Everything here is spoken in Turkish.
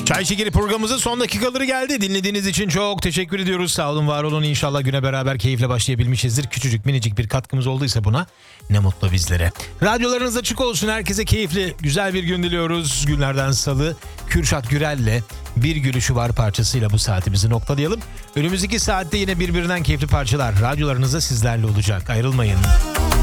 Çay Şekeri programımızın son dakikaları geldi. Dinlediğiniz için çok teşekkür ediyoruz. Sağ olun, var olun. İnşallah güne beraber keyifle başlayabilmişizdir. Küçücük minicik bir katkımız olduysa buna ne mutlu bizlere. Radyolarınız açık olsun. Herkese keyifli, güzel bir gün diliyoruz. Günlerden Salı Kürşat Gürel'le Bir Gülüşü Var parçasıyla bu saatimizi noktalayalım. Önümüzdeki saatte yine birbirinden keyifli parçalar radyolarınızda sizlerle olacak. Ayrılmayın.